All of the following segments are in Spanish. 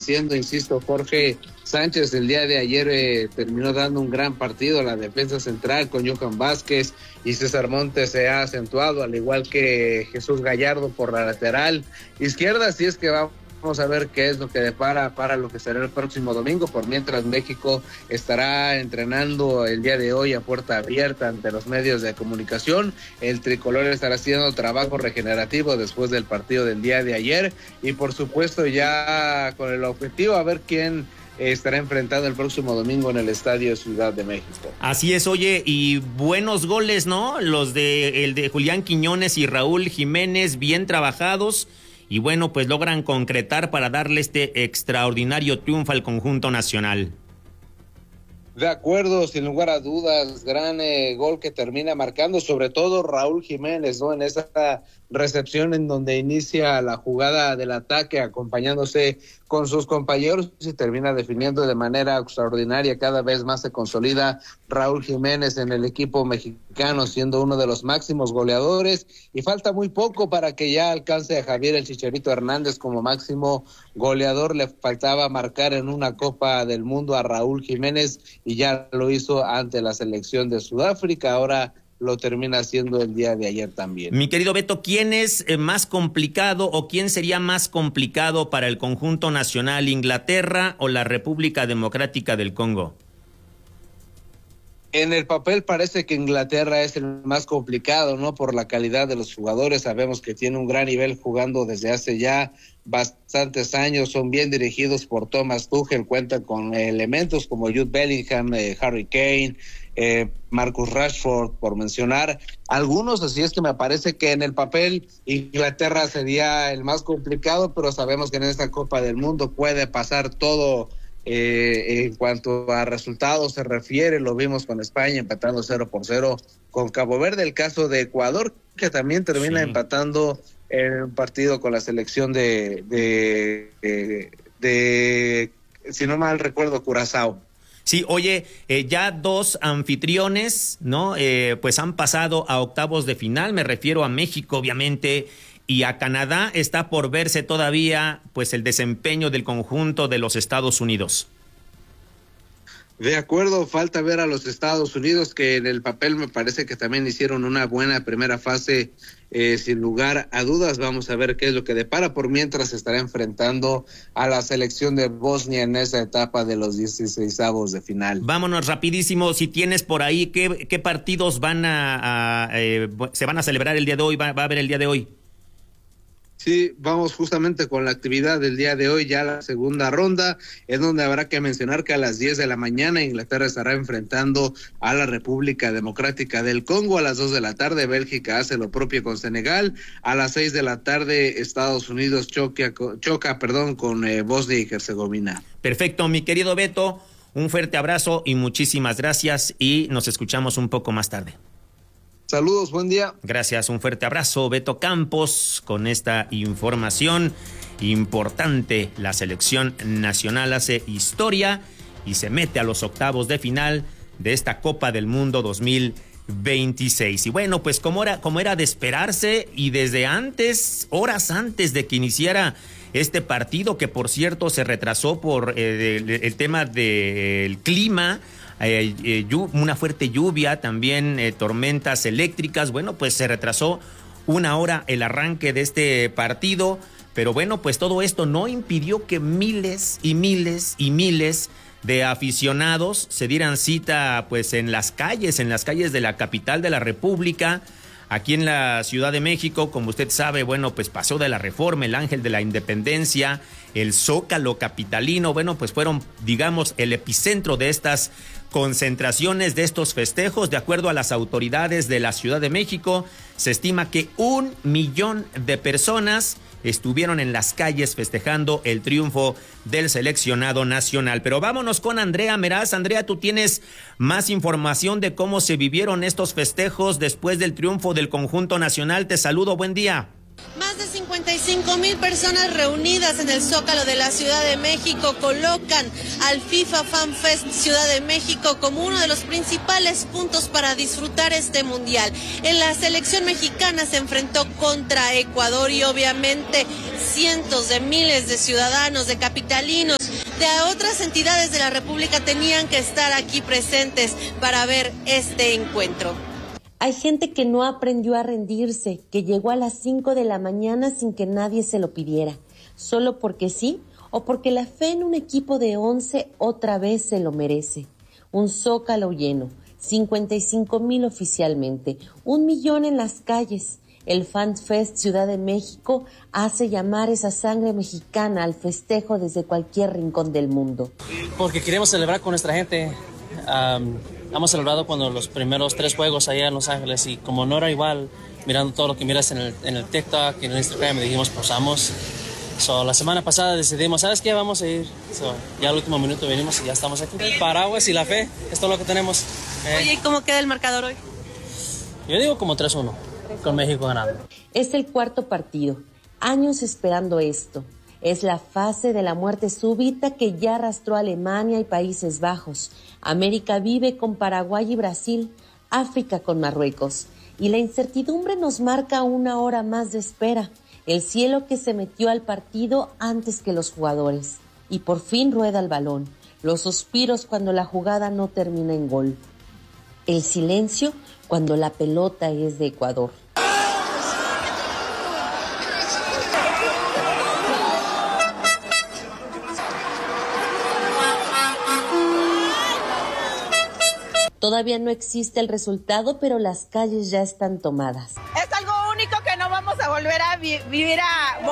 haciendo, insisto, Jorge Sánchez el día de ayer terminó dando un gran partido. La defensa central con Johan Vázquez y César Montes se ha acentuado, al igual que Jesús Gallardo por la lateral izquierda. Así es que vamos a ver qué es lo que depara para lo que será el próximo domingo. Por mientras, México estará entrenando el día de hoy a puerta abierta ante los medios de comunicación. El tricolor estará haciendo trabajo regenerativo después del partido del día de ayer y por supuesto ya con el objetivo a ver quién estará enfrentando el próximo domingo en el Estadio Ciudad de México. Así es, oye, y buenos goles, ¿no? El de Julián Quiñones y Raúl Jiménez, bien trabajados, y bueno, pues logran concretar para darle este extraordinario triunfo al conjunto nacional. De acuerdo, sin lugar a dudas, gran gol que termina marcando, sobre todo Raúl Jiménez, ¿no? En esa recepción en donde inicia la jugada del ataque, acompañándose con sus compañeros y termina definiendo de manera extraordinaria. Cada vez más se consolida Raúl Jiménez en el equipo mexicano, siendo uno de los máximos goleadores, y falta muy poco para que ya alcance a Javier el Chicharito Hernández como máximo goleador. Le faltaba marcar en una Copa del Mundo a Raúl Jiménez y ya lo hizo ante la selección de Sudáfrica. Ahora lo termina haciendo el día de ayer también. Mi querido Beto, ¿quién es más complicado o quién sería más complicado para el conjunto nacional, Inglaterra o la República Democrática del Congo? En el papel parece que Inglaterra es el más complicado, ¿no? Por la calidad de los jugadores. Sabemos que tiene un gran nivel jugando desde hace ya bastantes años. Son bien dirigidos por Thomas Tuchel. Cuentan con elementos como Jude Bellingham, Harry Kane, Marcus Rashford, por mencionar algunos. Así es que me parece que en el papel Inglaterra sería el más complicado, pero sabemos que en esta Copa del Mundo puede pasar todo. En cuanto a resultados se refiere, lo vimos con España empatando 0-0 con Cabo Verde. El caso de Ecuador, que también termina empatando en un partido con la selección de si no mal recuerdo, Curazao. Sí, oye, ya dos anfitriones, ¿no? Pues han pasado a octavos de final. Me refiero a México, obviamente, y a Canadá. Está por verse todavía pues el desempeño del conjunto de los Estados Unidos. De acuerdo, falta ver a los Estados Unidos, que en el papel me parece que también hicieron una buena primera fase, sin lugar a dudas. Vamos a ver qué es lo que depara. Por mientras se estará enfrentando a la selección de Bosnia en esa etapa de los 16avos de final. Vámonos rapidísimo, si tienes por ahí, ¿qué partidos se van a celebrar el día de hoy, va a haber el día de hoy? Sí, vamos justamente con la actividad del día de hoy, ya la segunda ronda, en donde habrá que mencionar que a las 10 de la mañana Inglaterra estará enfrentando a la República Democrática del Congo. A las 2 de la tarde Bélgica hace lo propio con Senegal. A las 6 de la tarde Estados Unidos choca con Bosnia y Herzegovina. Perfecto, mi querido Beto, un fuerte abrazo y muchísimas gracias, y nos escuchamos un poco más tarde. Saludos, buen día. Gracias, un fuerte abrazo, Beto Campos, con esta información importante. La selección nacional hace historia y se mete a los octavos de final de esta Copa del Mundo 2026. Y bueno, pues como era de esperarse, y desde antes, horas antes de que iniciara este partido, que por cierto se retrasó por el tema del clima, una fuerte lluvia, también tormentas eléctricas. Bueno, pues se retrasó una hora el arranque de este partido, pero bueno, pues todo esto no impidió que miles y miles y miles de aficionados se dieran cita pues en las calles de la capital de la República. Aquí en la Ciudad de México, como usted sabe, bueno, pues Paseo de la Reforma, el Ángel de la Independencia, el Zócalo capitalino, bueno, pues fueron, digamos, el epicentro de estas concentraciones, de estos festejos. De acuerdo a las autoridades de la Ciudad de México, se estima que 1 millón de personas estuvieron en las calles festejando el triunfo del seleccionado nacional. Pero vámonos con Andrea Meraz. Andrea, tú tienes más información de cómo se vivieron estos festejos después del triunfo del conjunto nacional. Te saludo, buen día. Más de 55,000 personas reunidas en el Zócalo de la Ciudad de México colocan al FIFA Fan Fest Ciudad de México como uno de los principales puntos para disfrutar este mundial. En la selección mexicana se enfrentó contra Ecuador y obviamente cientos de miles de ciudadanos, de capitalinos, de otras entidades de la República tenían que estar aquí presentes para ver este encuentro. Hay gente que no aprendió a rendirse, que llegó a las 5 de la mañana sin que nadie se lo pidiera, solo porque sí o porque la fe en un equipo de 11 otra vez se lo merece. Un Zócalo lleno, 55,000 oficialmente, 1 millón en las calles. El Fan Fest Ciudad de México hace llamar esa sangre mexicana al festejo desde cualquier rincón del mundo. Porque queremos celebrar con nuestra gente. Hemos celebrado cuando los primeros 3 juegos allá en Los Ángeles y como no era igual, mirando todo lo que miras en el TikTok y en el Instagram, dijimos, pues vamos. La semana pasada decidimos, ¿sabes qué? Vamos a ir. Ya al último minuto venimos y ya estamos aquí. El paraguas y la fe, esto es lo que tenemos. Oye, ¿y cómo queda el marcador hoy? Yo digo como 3-1, con México ganando. Es el 4º partido, años esperando esto. Es la fase de la muerte súbita que ya arrastró a Alemania y Países Bajos. América vive con Paraguay y Brasil, África con Marruecos. Y la incertidumbre nos marca 1 hora más de espera. El cielo que se metió al partido antes que los jugadores. Y por fin rueda el balón. Los suspiros cuando la jugada no termina en gol. El silencio cuando la pelota es de Ecuador. Todavía no existe el resultado, pero las calles ya están tomadas. Es algo único que no vamos a volver a vivirlo.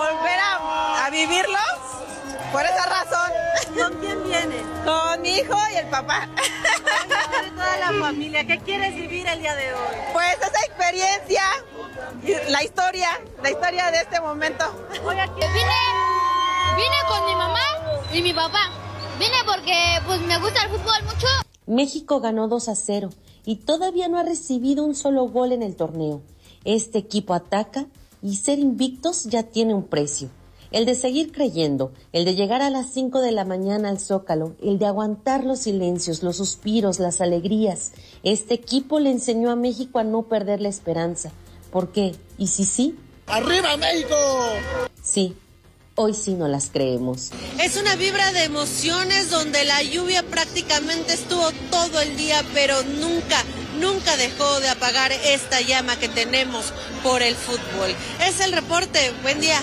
Por esa razón. ¿Con quién vienes? Con mi hijo y el papá. De toda la familia. ¿Qué quieres vivir el día de hoy? Pues esa experiencia, la historia de este momento. Vine con mi mamá y mi papá. Vine porque pues me gusta el fútbol mucho. México ganó 2-0 y todavía no ha recibido un solo gol en el torneo. Este equipo ataca y ser invictos ya tiene un precio. El de seguir creyendo, el de llegar a las 5 de la mañana al Zócalo, el de aguantar los silencios, los suspiros, las alegrías. Este equipo le enseñó a México a no perder la esperanza. ¿Por qué? ¿Y si sí? ¡Arriba México! Sí. Hoy sí no las creemos. Es una vibra de emociones donde la lluvia prácticamente estuvo todo el día, pero nunca dejó de apagar esta llama que tenemos por el fútbol. Es el reporte. Buen día.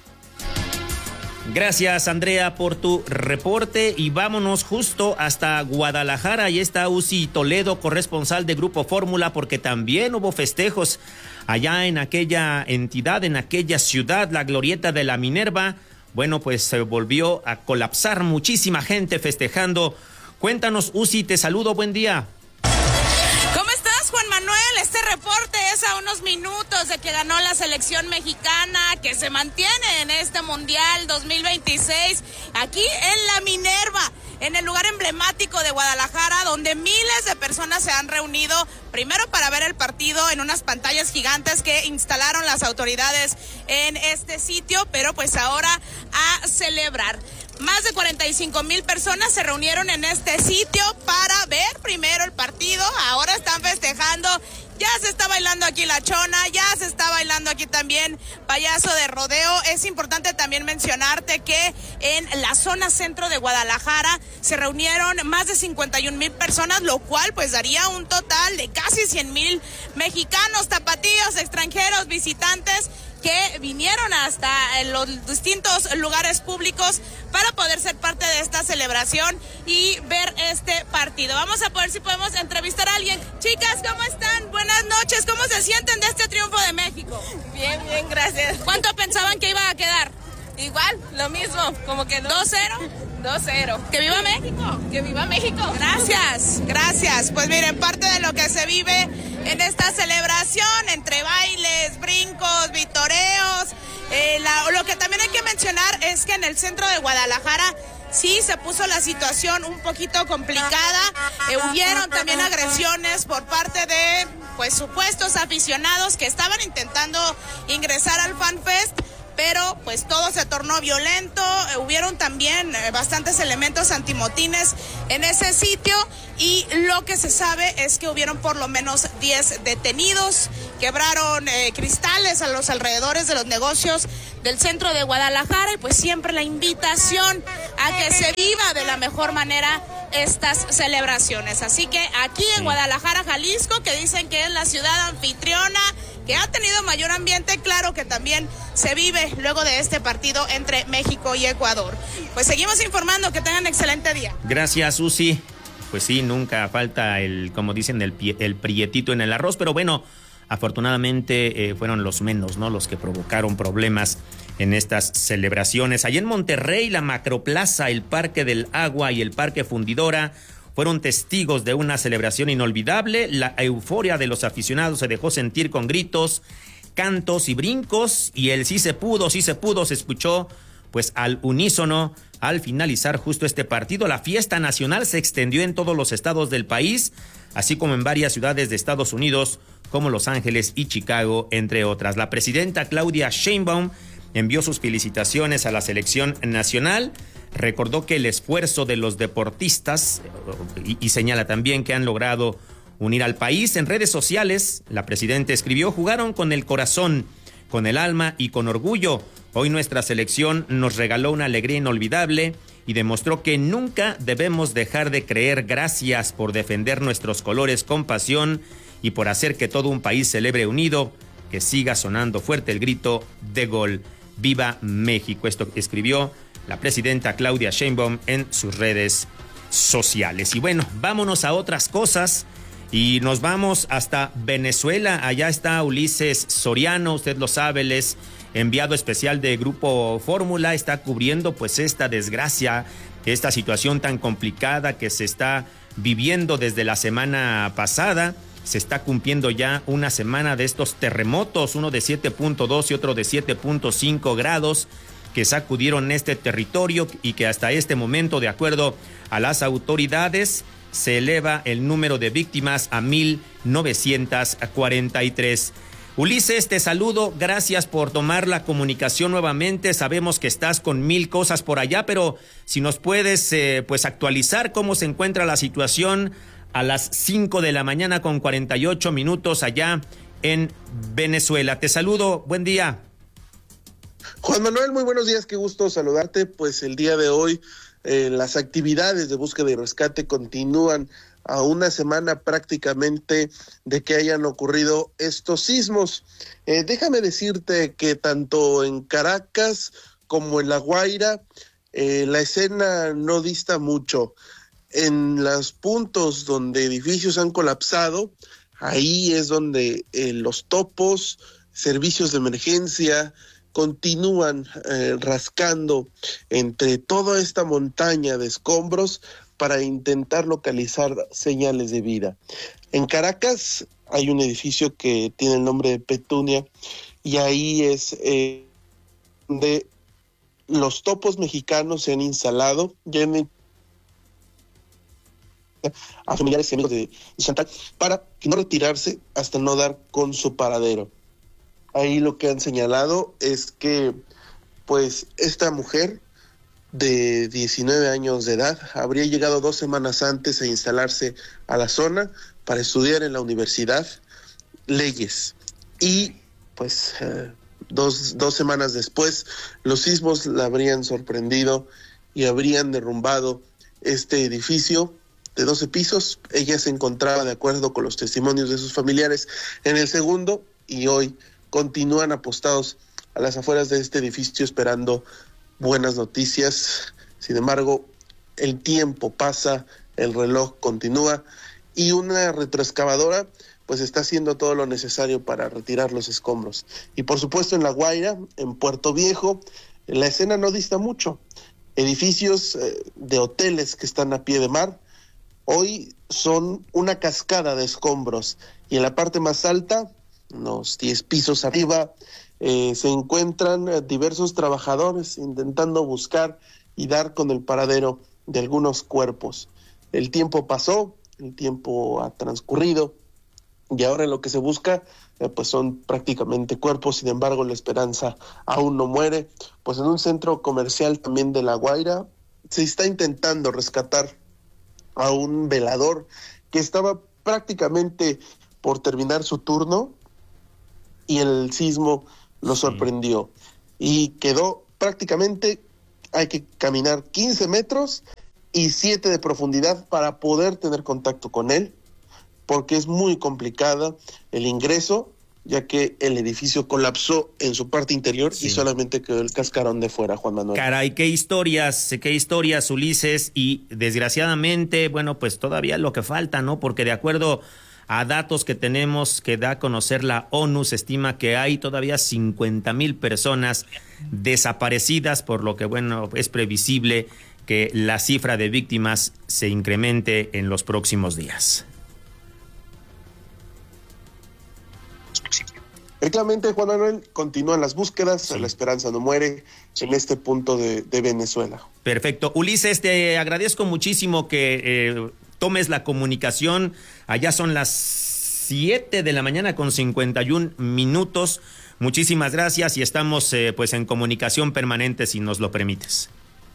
Gracias, Andrea, por tu reporte y vámonos justo hasta Guadalajara. Ahí está Uzi Toledo, corresponsal de Grupo Fórmula, porque también hubo festejos allá en aquella entidad, en aquella ciudad, la glorieta de la Minerva. Bueno, pues se volvió a colapsar, muchísima gente festejando. Cuéntanos, Uzi, te saludo, buen día. ¿Cómo estás, Juan Manuel? Este reporte es a unos minutos de que ganó la selección mexicana, que se mantiene en este Mundial 2026, aquí en la Minerva, en el lugar emblemático de Guadalajara, donde miles de personas se han reunido, primero para ver el partido en unas pantallas gigantes que instalaron las autoridades en este sitio, pero pues ahora a celebrar. Más de 45,000 personas se reunieron en este sitio para ver primero el partido, ahora están festejando. Ya se está bailando aquí la chona, ya se está bailando aquí también payaso de rodeo. Es importante también mencionarte que en la zona centro de Guadalajara se reunieron más de 51,000 personas, lo cual pues daría un total de casi 100,000 mexicanos, tapatíos, extranjeros, visitantes que vinieron hasta los distintos lugares públicos para poder ser parte de esta celebración y ver este partido. Vamos a ver si podemos entrevistar a alguien. Chicas, ¿cómo están? Buenas noches. ¿Cómo se sienten de este triunfo de México? Bien, gracias. ¿Cuánto pensaban que iba a quedar? Igual, lo mismo, como que 2-0. 2-0. ¡Que viva México! ¡Que viva México! Gracias. Pues miren, parte de lo que se vive en esta celebración, entre bailes, brincos, vitoreos, lo que también hay que mencionar es que en el centro de Guadalajara sí se puso la situación un poquito complicada, hubieron también agresiones por parte de pues supuestos aficionados que estaban intentando ingresar al Fan Fest, pero pues todo se tornó violento. Hubieron también bastantes elementos antimotines en ese sitio, y lo que se sabe es que hubieron por lo menos 10 detenidos. Quebraron cristales a los alrededores de los negocios del centro de Guadalajara, y pues siempre la invitación a que se viva de la mejor manera estas celebraciones. Así que aquí en Guadalajara, Jalisco, que dicen que es la ciudad anfitriona, que ha tenido mayor ambiente, claro que también se vive luego de este partido entre México y Ecuador. Pues seguimos informando, que tengan excelente día. Gracias, Susi. Pues sí, nunca falta como dicen, el prietito en el arroz, pero bueno, afortunadamente fueron los menos, ¿no?, los que provocaron problemas en estas celebraciones. Allá en Monterrey, la Macroplaza, el Parque del Agua y el Parque Fundidora fueron testigos de una celebración inolvidable. La euforia de los aficionados se dejó sentir con gritos, cantos y brincos, y el sí se pudo se escuchó pues al unísono. Al finalizar justo este partido, la fiesta nacional se extendió en todos los estados del país, así como en varias ciudades de Estados Unidos, como Los Ángeles y Chicago, entre otras. La presidenta Claudia Sheinbaum envió sus felicitaciones a la selección nacional, recordó que el esfuerzo de los deportistas y señala también que han logrado unir al país. En redes sociales, la presidenta escribió: jugaron con el corazón, con el alma y con orgullo. Hoy nuestra selección nos regaló una alegría inolvidable y demostró que nunca debemos dejar de creer. Gracias por defender nuestros colores con pasión y por hacer que todo un país celebre unido. Que siga sonando fuerte el grito de gol. ¡Viva México! Esto escribió la presidenta Claudia Sheinbaum en sus redes sociales. Y bueno, vámonos a otras cosas y nos vamos hasta Venezuela. Allá está Ulises Soriano, usted lo sabe, él es enviado especial de Grupo Fórmula, está cubriendo pues esta desgracia, esta situación tan complicada que se está viviendo desde la semana pasada. Se está cumpliendo ya una semana de estos terremotos, uno de 7.2 y otro de 7.5 grados, que sacudieron este territorio y que hasta este momento, de acuerdo a las autoridades, se eleva el número de víctimas a 1,943. Ulises, te saludo, gracias por tomar la comunicación nuevamente. Sabemos que estás con 1000 cosas por allá, pero si nos puedes pues actualizar cómo se encuentra la situación a las 5 de la mañana con 48 minutos allá en Venezuela. Te saludo, buen día. Juan Manuel, muy buenos días, qué gusto saludarte. Pues el día de hoy las actividades de búsqueda y rescate continúan a una semana prácticamente de que hayan ocurrido estos sismos. Déjame decirte que tanto en Caracas como en La Guaira la escena no dista mucho. En los puntos donde edificios han colapsado, ahí es donde los topos, servicios de emergencia, continúan rascando entre toda esta montaña de escombros para intentar localizar señales de vida. En Caracas hay un edificio que tiene el nombre de Petunia, y ahí es donde los topos mexicanos se han instalado, ya a familiares y amigos de Chantal para no retirarse hasta no dar con su paradero. Ahí lo que han señalado es que pues esta mujer de 19 años de edad habría llegado 2 semanas antes a instalarse a la zona para estudiar en la universidad leyes, y pues dos semanas después los sismos la habrían sorprendido y habrían derrumbado este edificio de 12 pisos. Ella se encontraba, de acuerdo con los testimonios de sus familiares, en el segundo, y hoy continúan apostados a las afueras de este edificio esperando buenas noticias. Sin embargo, el tiempo pasa, el reloj continúa, y una retroexcavadora pues está haciendo todo lo necesario para retirar los escombros. Y por supuesto en La Guaira, en Puerto Viejo, la escena no dista mucho. Edificios de hoteles que están a pie de mar, hoy son una cascada de escombros, y en la parte más alta, unos 10 pisos arriba, se encuentran diversos trabajadores intentando buscar y dar con el paradero de algunos cuerpos. El tiempo pasó, el tiempo ha transcurrido, y ahora lo que se busca pues son prácticamente cuerpos. Sin embargo, la esperanza aún no muere. Pues en un centro comercial también de La Guaira se está intentando rescatar a un velador que estaba prácticamente por terminar su turno y el sismo lo sorprendió y quedó prácticamente, hay que caminar 15 metros y 7 de profundidad para poder tener contacto con él, porque es muy complicada el ingreso, ya que el edificio colapsó en su parte interior y solamente quedó el cascarón de fuera, Juan Manuel. Caray, qué historias, Ulises, y desgraciadamente, bueno, pues todavía lo que falta, ¿no? Porque de acuerdo a datos que tenemos que da a conocer la ONU, se estima que hay todavía 50,000 personas desaparecidas, por lo que, bueno, es previsible que la cifra de víctimas se incremente en los próximos días. Efectivamente, Juan Manuel, continúan las búsquedas, la esperanza no muere en este punto de Venezuela. Perfecto. Ulises, te agradezco muchísimo que tomes la comunicación. Allá son las 7 de la mañana con 51 minutos. Muchísimas gracias y estamos pues en comunicación permanente, si nos lo permites.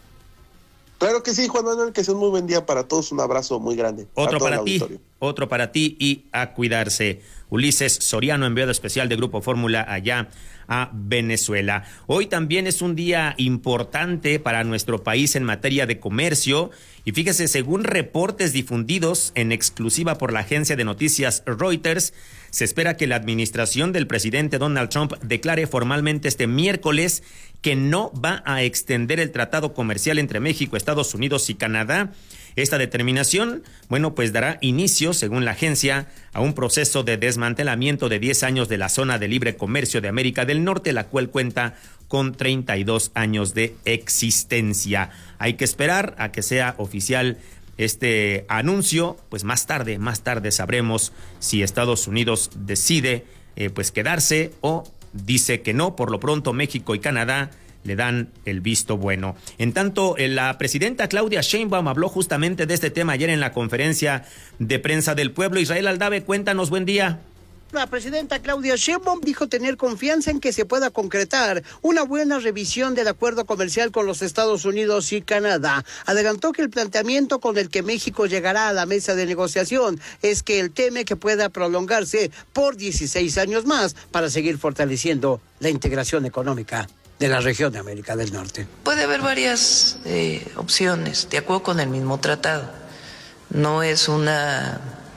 Claro que sí, Juan Manuel, que sea un muy buen día para todos. Un abrazo muy grande. Otro para ti y a cuidarse. Ulises Soriano, enviado especial de Grupo Fórmula allá a Venezuela. Hoy también es un día importante para nuestro país en materia de comercio y fíjese, según reportes difundidos en exclusiva por la agencia de noticias Reuters, se espera que la administración del presidente Donald Trump declare formalmente este miércoles que no va a extender el tratado comercial entre México, Estados Unidos y Canadá. Esta determinación, bueno, pues dará inicio, según la agencia, a un proceso de desmantelamiento de 10 años de la zona de libre comercio de América del Norte, la cual cuenta con 32 años de existencia. Hay que esperar a que sea oficial este anuncio, pues más tarde sabremos si Estados Unidos decide pues quedarse o dice que no. Por lo pronto, México y Canadá le dan el visto bueno. En tanto, la presidenta Claudia Sheinbaum habló justamente de este tema ayer en la conferencia de prensa del pueblo. Israel Aldave, cuéntanos, buen día. La presidenta Claudia Sheinbaum dijo tener confianza en que se pueda concretar una buena revisión del acuerdo comercial con los Estados Unidos y Canadá. Adelantó que el planteamiento con el que México llegará a la mesa de negociación es que él teme que pueda prolongarse por 16 años más para seguir fortaleciendo la integración económica de la región de América del Norte. Puede haber varias opciones, de acuerdo con el mismo tratado. No es una...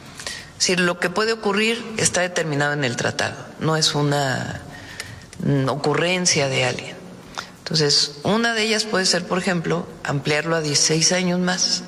Si lo que puede ocurrir está determinado en el tratado, no es una ocurrencia de alguien. Entonces, una de ellas puede ser, por ejemplo, ampliarlo a 16 años más.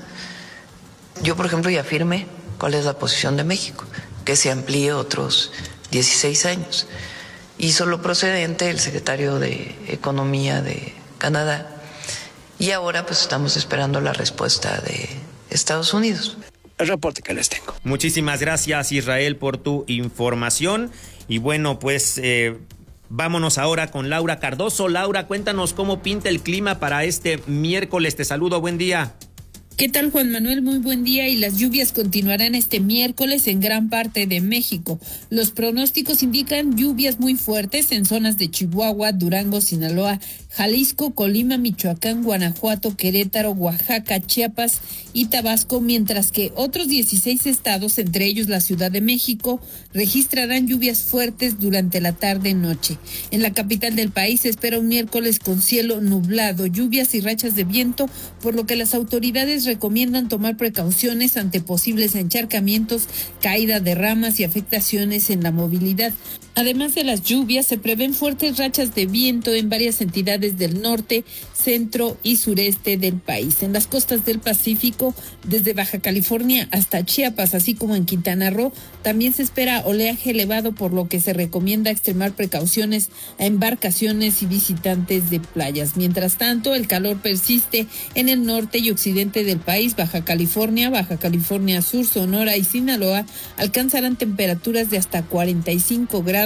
Yo, por ejemplo, ya afirmé cuál es la posición de México, que se amplíe otros 16 años. Hizo lo procedente el secretario de Economía de Canadá y ahora pues estamos esperando la respuesta de Estados Unidos. El reporte que les tengo. Muchísimas gracias, Israel, por tu información. Y bueno, pues vámonos ahora con Laura Cardoso. Laura, cuéntanos cómo pinta el clima para este miércoles. Te saludo, buen día. ¿Qué tal, Juan Manuel? Muy buen día, y las lluvias continuarán este miércoles en gran parte de México. Los pronósticos indican lluvias muy fuertes en zonas de Chihuahua, Durango, Sinaloa, Jalisco, Colima, Michoacán, Guanajuato, Querétaro, Oaxaca, Chiapas y Tabasco, mientras que otros 16 estados, entre ellos la Ciudad de México, registrarán lluvias fuertes durante la tarde-noche. En la capital del país se espera un miércoles con cielo nublado, lluvias y rachas de viento, por lo que las autoridades recomiendan tomar precauciones ante posibles encharcamientos, caída de ramas y afectaciones en la movilidad. Además de las lluvias, se prevén fuertes rachas de viento en varias entidades del norte, centro y sureste del país. En las costas del Pacífico, desde Baja California hasta Chiapas, así como en Quintana Roo, también se espera oleaje elevado, por lo que se recomienda extremar precauciones a embarcaciones y visitantes de playas. Mientras tanto, el calor persiste en el norte y occidente del país. Baja California Sur, Sonora y Sinaloa alcanzarán temperaturas de hasta 45 grados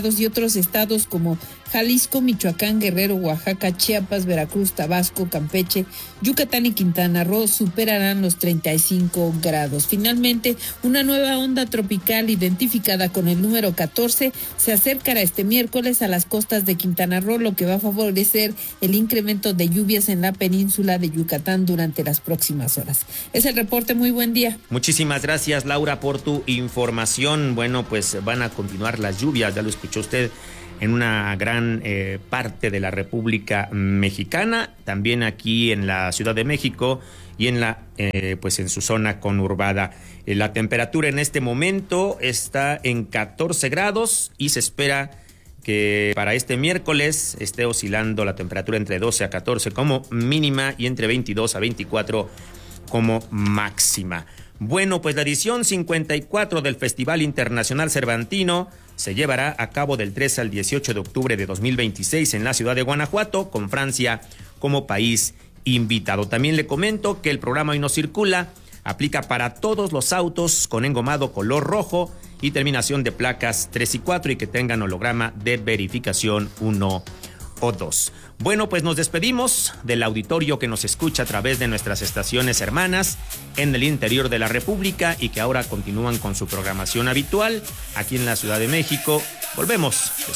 grados y otros estados como Jalisco, Michoacán, Guerrero, Oaxaca, Chiapas, Veracruz, Tabasco, Campeche, Yucatán y Quintana Roo superarán los 35 grados. Finalmente, una nueva onda tropical identificada con el número 14 se acercará este miércoles a las costas de Quintana Roo, lo que va a favorecer el incremento de lluvias en la península de Yucatán durante las próximas horas. Es el reporte, muy buen día. Muchísimas gracias, Laura, por tu información. Bueno, pues van a continuar las lluvias, ya lo escuchó usted, en una gran parte de la República Mexicana, también aquí en la Ciudad de México y en pues en su zona conurbada. La temperatura en este momento está en 14 grados y se espera que para este miércoles esté oscilando la temperatura entre 12 a 14 como mínima y entre 22 a 24 como máxima. Bueno, pues la edición 54 del Festival Internacional Cervantino se llevará a cabo del 3 al 18 de octubre de 2026 en la ciudad de Guanajuato, con Francia como país invitado. También le comento que el programa Hoy No Circula aplica para todos los autos con engomado color rojo y terminación de placas 3 y 4 y que tengan holograma de verificación 1 o 2. Bueno, pues nos despedimos del auditorio que nos escucha a través de nuestras estaciones hermanas en el interior de la República y que ahora continúan con su programación habitual aquí en la Ciudad de México. Volvemos